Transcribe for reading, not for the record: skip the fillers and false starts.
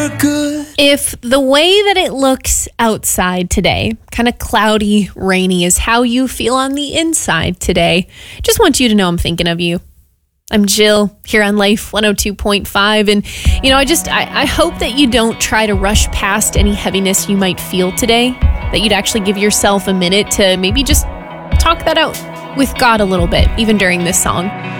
for good. If the way that it looks outside today, kind of cloudy, rainy, is how you feel on the inside today, just want you to know I'm thinking of you. I'm Jill here on Life 102.5. And, I hope that you don't try to rush past any heaviness you might feel today, that you'd actually give yourself a minute to maybe just talk that out with God a little bit, even during this song.